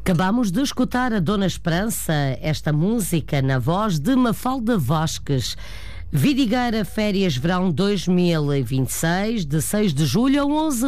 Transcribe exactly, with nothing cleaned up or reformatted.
Acabamos de escutar a Dona Esperança, esta música na voz de Mafalda Vasques. Vidigueira Férias Verão dois mil e vinte e seis, de seis de julho a onze